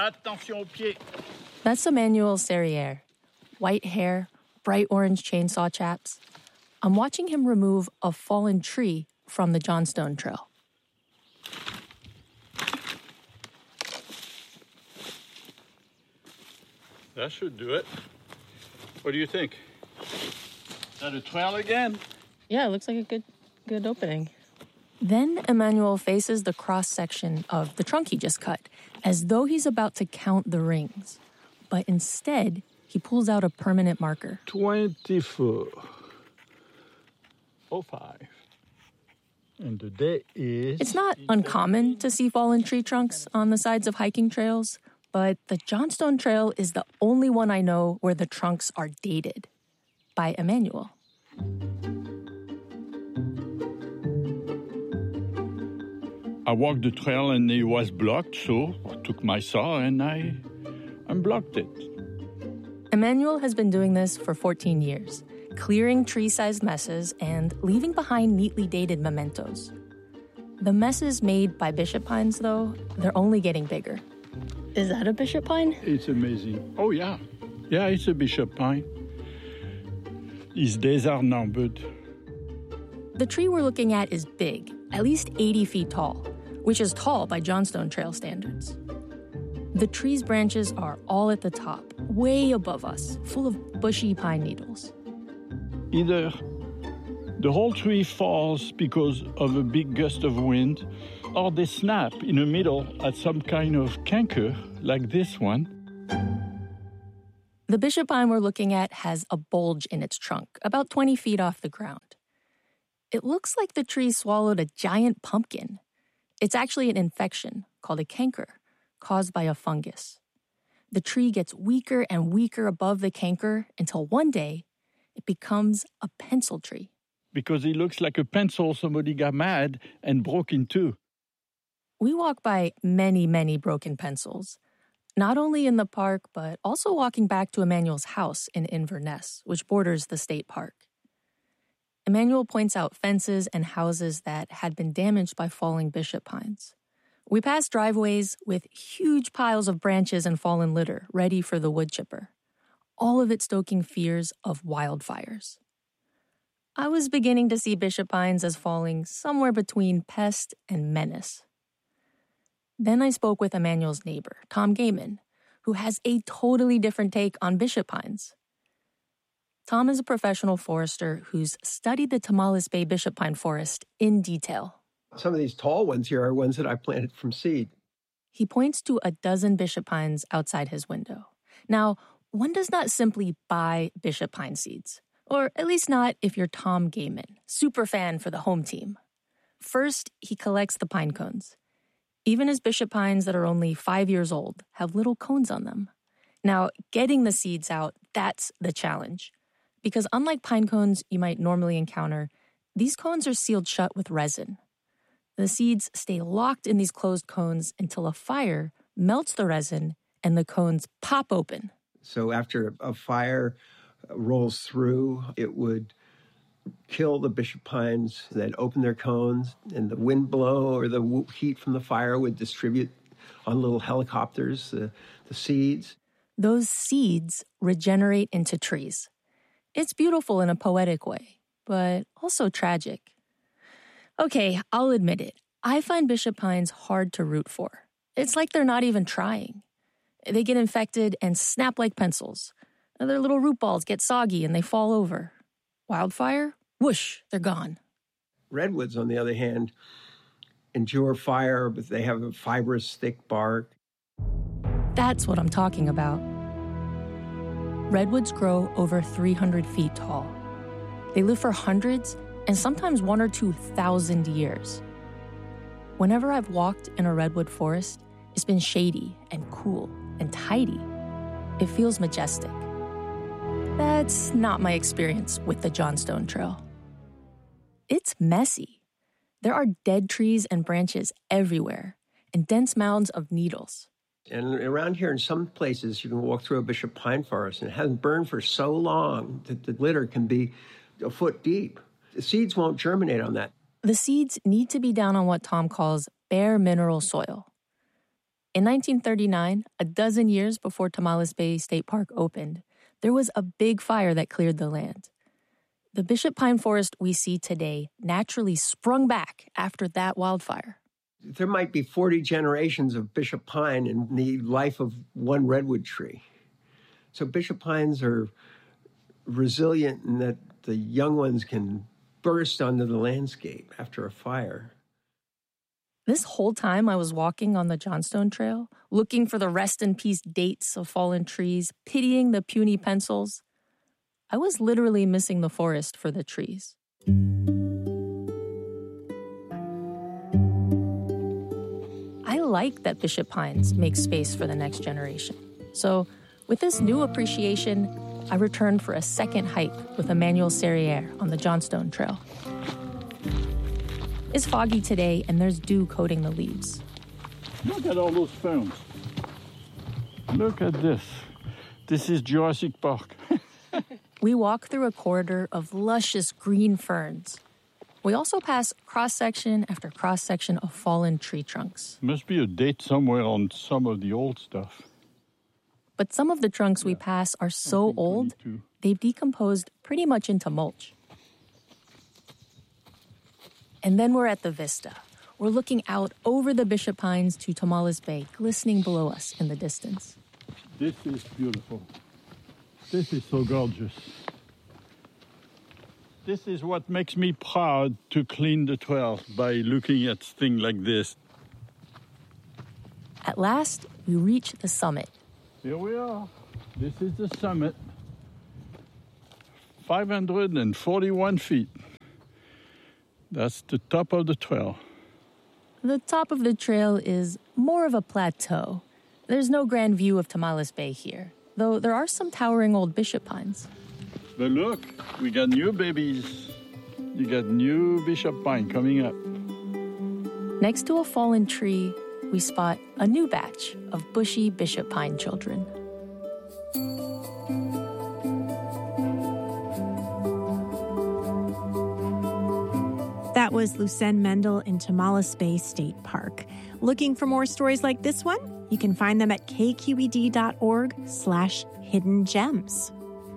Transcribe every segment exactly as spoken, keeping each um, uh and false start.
Attention aux pieds. That's Emmanuel Serrière. White hair, bright orange chainsaw chaps. I'm watching him remove a fallen tree from the Johnstone Trail. That should do it. What do you think? Is that a trail again? Yeah, it looks like a good good opening. Then Emmanuel faces the cross-section of the trunk he just cut, as though he's about to count the rings. But instead, he pulls out a permanent marker. twenty-four. oh five. And the day is... It's not uncommon to see fallen tree trunks on the sides of hiking trails, but the Johnstone Trail is the only one I know where the trunks are dated. By Emmanuel. I walked the trail and it was blocked, so I took my saw and I unblocked it. Emmanuel has been doing this for fourteen years, clearing tree-sized messes and leaving behind neatly dated mementos. The messes made by bishop pines, though, they're only getting bigger. Is that a bishop pine? It's amazing. Oh, yeah. Yeah, it's a bishop pine. His days are numbered. The tree we're looking at is big, at least eighty feet tall, which is tall by Johnstone Trail standards. The tree's branches are all at the top, way above us, full of bushy pine needles. Either the whole tree falls because of a big gust of wind, or they snap in the middle at some kind of canker, like this one. The bishop pine we're looking at has a bulge in its trunk, about twenty feet off the ground. It looks like the tree swallowed a giant pumpkin. It's actually an infection called a canker, caused by a fungus. The tree gets weaker and weaker above the canker until one day it becomes a pencil tree. Because it looks like a pencil somebody got mad and broke in two. We walk by many, many broken pencils, not only in the park, but also walking back to Emmanuel's house in Inverness, which borders the state park. Emmanuel points out fences and houses that had been damaged by falling bishop pines. We pass driveways with huge piles of branches and fallen litter ready for the wood chipper, all of it stoking fears of wildfires. I was beginning to see bishop pines as falling somewhere between pest and menace. Then I spoke with Emmanuel's neighbor, Tom Gaiman, who has a totally different take on bishop pines. Tom is a professional forester who's studied the Tomales Bay bishop pine forest in detail. Some of these tall ones here are ones that I planted from seed. He points to a dozen bishop pines outside his window. Now, one does not simply buy bishop pine seeds, or at least not if you're Tom Gaiman, super fan for the home team. First, he collects the pine cones. Even his bishop pines that are only five years old have little cones on them. Now, getting the seeds out, that's the challenge. Because unlike pine cones you might normally encounter, these cones are sealed shut with resin. The seeds stay locked in these closed cones until a fire melts the resin and the cones pop open. So after a fire rolls through, it would kill the bishop pines, then open their cones, and the wind blow or the heat from the fire would distribute on little helicopters the, the seeds. Those seeds regenerate into trees. It's beautiful in a poetic way, but also tragic. Okay, I'll admit it. I find bishop pines hard to root for. It's like they're not even trying. They get infected and snap like pencils. Their little root balls get soggy and they fall over. Wildfire? Whoosh, they're gone. Redwoods, on the other hand, endure fire, but they have a fibrous, thick bark. That's what I'm talking about. Redwoods grow over three hundred feet tall. They live for hundreds and sometimes one or two thousand years. Whenever I've walked in a redwood forest, it's been shady and cool and tidy. It feels majestic. That's not my experience with the Johnstone Trail. It's messy. There are dead trees and branches everywhere, and dense mounds of needles. And around here, in some places, you can walk through a bishop pine forest, and it hasn't burned for so long that the litter can be a foot deep. The seeds won't germinate on that. The seeds need to be down on what Tom calls bare mineral soil. In nineteen thirty-nine, a dozen years before Tomales Bay State Park opened, there was a big fire that cleared the land. The Bishop Pine Forest we see today naturally sprung back after that wildfire. There might be forty generations of Bishop Pine in the life of one redwood tree. So Bishop Pines are resilient in that the young ones can burst onto the landscape after a fire. This whole time I was walking on the Johnstone Trail, looking for the rest in peace dates of fallen trees, pitying the puny pencils, I was literally missing the forest for the trees. I like that Bishop Pines make space for the next generation. So with this new appreciation, I returned for a second hike with Emmanuel Serriere on the Johnstone Trail. It's foggy today, and there's dew coating the leaves. Look at all those ferns. Look at this. This is Jurassic Park. We walk through a corridor of luscious green ferns. We also pass cross-section after cross-section of fallen tree trunks. Must be a date somewhere on some of the old stuff. But some of the trunks we pass are so old, they've decomposed pretty much into mulch. And then we're at the vista. We're looking out over the Bishop Pines to Tomales Bay, glistening below us in the distance. This is beautiful. This is so gorgeous. This is what makes me proud to clean the trail, by looking at things like this. At last, we reach the summit. Here we are. This is the summit. five hundred forty-one feet. That's the top of the trail. The top of the trail is more of a plateau. There's no grand view of Tomales Bay here, though there are some towering old Bishop Pines. But look, we got new babies. You got new Bishop Pine coming up. Next to a fallen tree, we spot a new batch of bushy Bishop Pine children. That was Lucen Mendel in Tomales Bay State Park. Looking for more stories like this one? You can find them at kqed.org slash hidden gems.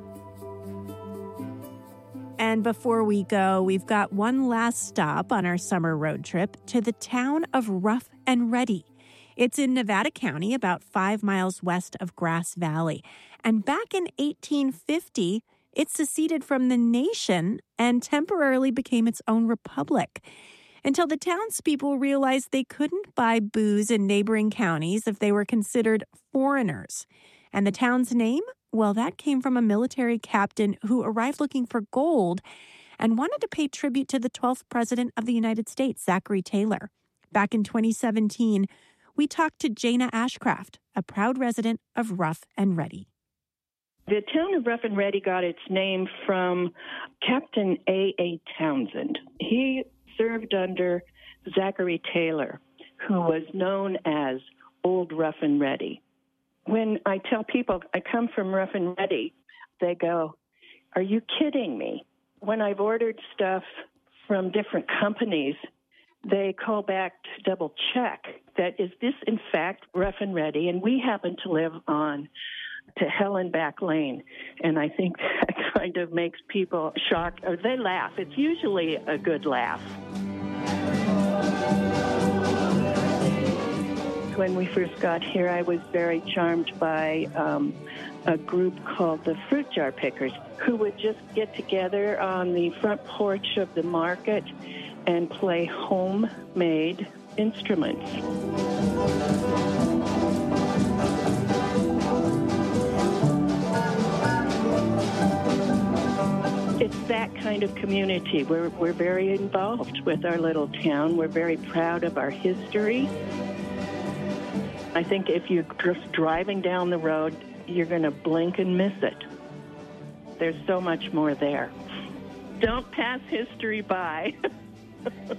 And before we go, we've got one last stop on our summer road trip to the town of Rough and Ready. It's in Nevada County, about five miles west of Grass Valley. And back in eighteen fifty, it seceded from the nation and temporarily became its own republic, until the townspeople realized they couldn't buy booze in neighboring counties if they were considered foreigners. And the town's name? Well, that came from a military captain who arrived looking for gold and wanted to pay tribute to the twelfth president of the United States, Zachary Taylor. Back in twenty seventeen, we talked to Jana Ashcraft, a proud resident of Rough and Ready. The town of Rough and Ready got its name from Captain A A. Townsend. He served under Zachary Taylor, who was known as Old Rough and Ready. When I tell people I come from Rough and Ready, they go, "Are you kidding me?" When I've ordered stuff from different companies, they call back to double check that is this in fact Rough and Ready, and we happen to live on to Hellenbach Lane, and I think that kind of makes people shocked, or they laugh. It's usually a good laugh. When we first got here, I was very charmed by um, a group called the Fruit Jar Pickers, who would just get together on the front porch of the market and play homemade instruments. It's that kind of community. We're, we're very involved with our little town. We're very proud of our history. I think if you're just driving down the road, you're going to blink and miss it. There's so much more there. Don't pass history by.